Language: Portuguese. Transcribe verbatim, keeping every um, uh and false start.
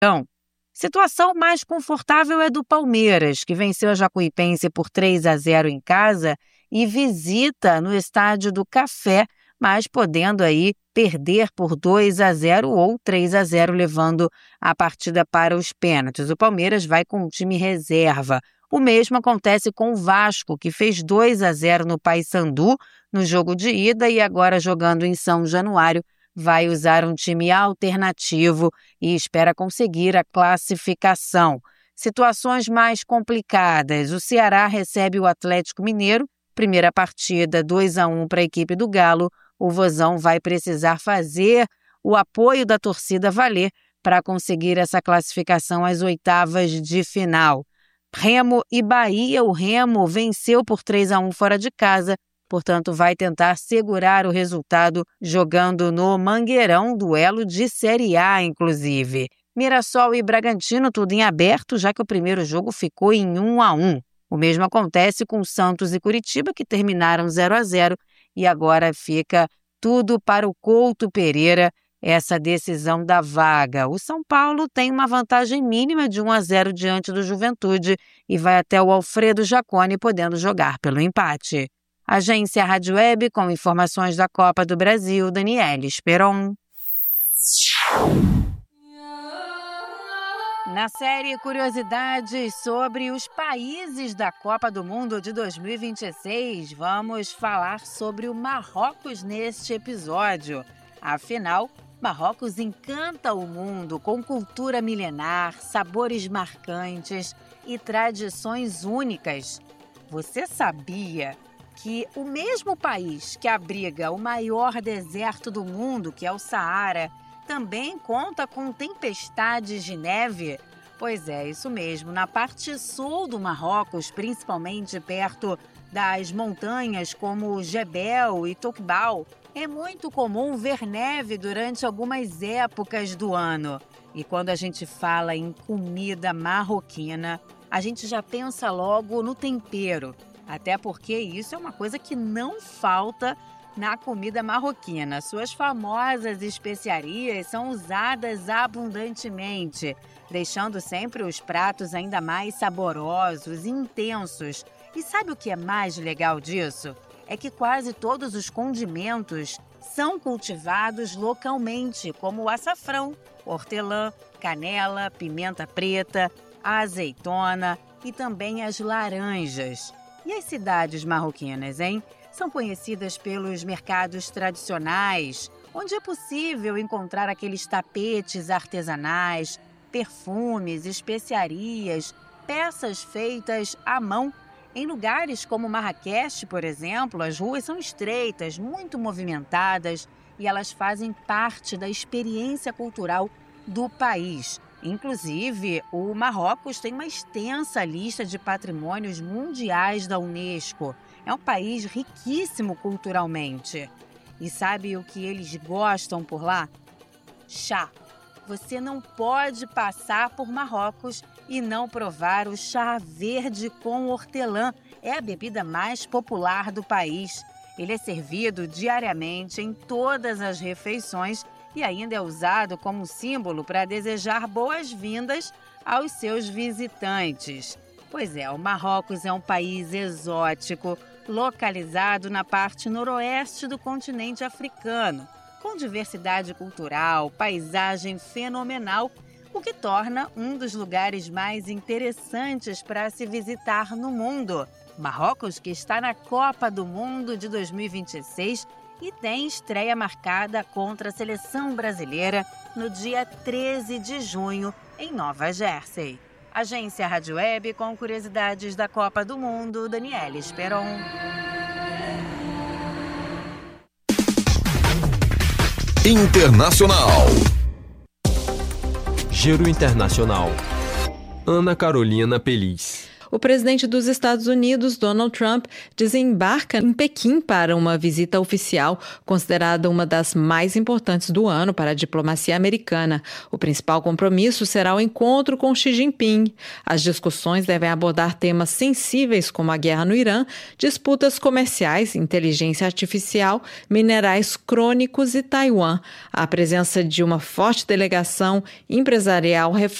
Então, situação mais confortável é do Palmeiras, que venceu a Jacuipense por três a zero em casa e visita no Estádio do Café, mas podendo aí perder por dois a zero ou três a zero, levando a partida para os pênaltis. O Palmeiras vai com o time reserva. O mesmo acontece com o Vasco, que fez dois a zero no Paysandu no jogo de ida e agora jogando em São Januário vai usar um time alternativo e espera conseguir a classificação. Situações mais complicadas. O Ceará recebe o Atlético Mineiro. Primeira partida, dois a um para a equipe do Galo. O Vozão vai precisar fazer o apoio da torcida valer para conseguir essa classificação às oitavas de final. Remo e Bahia. O Remo venceu por três a um fora de casa, portanto vai tentar segurar o resultado jogando no Mangueirão, duelo de Série A, inclusive. Mirassol e Bragantino, tudo em aberto, já que o primeiro jogo ficou em um a um. O mesmo acontece com Santos e Curitiba, que terminaram zero a zero, e agora fica tudo para o Couto Pereira, essa decisão da vaga. O São Paulo tem uma vantagem mínima de um a zero diante do Juventude e vai até o Alfredo Jaconi, podendo jogar pelo empate. Agência Rádio Web, com informações da Copa do Brasil, Daniela Esperon. Na série Curiosidades sobre os países da Copa do Mundo de dois mil e vinte e seis, vamos falar sobre o Marrocos neste episódio. Afinal, Marrocos encanta o mundo com cultura milenar, sabores marcantes e tradições únicas. Você sabia que o mesmo país que abriga o maior deserto do mundo, que é o Saara, também conta com tempestades de neve? Pois é, isso mesmo. Na parte sul do Marrocos, principalmente perto das montanhas como Jebel e Toubkal, é muito comum ver neve durante algumas épocas do ano. E quando a gente fala em comida marroquina, a gente já pensa logo no tempero. Até porque isso é uma coisa que não falta na comida marroquina. Suas famosas especiarias são usadas abundantemente, deixando sempre os pratos ainda mais saborosos e intensos. E sabe o que é mais legal disso? É que quase todos os condimentos são cultivados localmente, como o açafrão, hortelã, canela, pimenta preta, azeitona e também as laranjas. E as cidades marroquinas, hein? São conhecidas pelos mercados tradicionais, onde é possível encontrar aqueles tapetes artesanais, perfumes, especiarias, peças feitas à mão. Em lugares como Marrakech, por exemplo, as ruas são estreitas, muito movimentadas e elas fazem parte da experiência cultural do país. Inclusive, o Marrocos tem uma extensa lista de patrimônios mundiais da Unesco. É um país riquíssimo culturalmente. E sabe o que eles gostam por lá? Chá. Você não pode passar por Marrocos e não provar o chá verde com hortelã. É a bebida mais popular do país. Ele é servido diariamente em todas as refeições e ainda é usado como símbolo para desejar boas-vindas aos seus visitantes. Pois é, o Marrocos é um país exótico, localizado na parte noroeste do continente africano, com diversidade cultural, paisagem fenomenal, o que torna um dos lugares mais interessantes para se visitar no mundo. Marrocos, que está na Copa do Mundo de dois mil e vinte e seis e tem estreia marcada contra a seleção brasileira no dia treze de junho, em Nova Jersey. Agência Rádio Web, com curiosidades da Copa do Mundo, Daniela Esperon. Internacional. Giro Internacional. Ana Carolina Peliz. o presidente dos Estados Unidos, Donald Trump, desembarca em Pequim para uma visita oficial, considerada uma das mais importantes do ano para a diplomacia americana. O principal compromisso será o encontro com Xi Jinping. As discussões devem abordar temas sensíveis como a guerra no Irã, disputas comerciais, inteligência artificial, minerais crônicos e Taiwan. A presença de uma forte delegação empresarial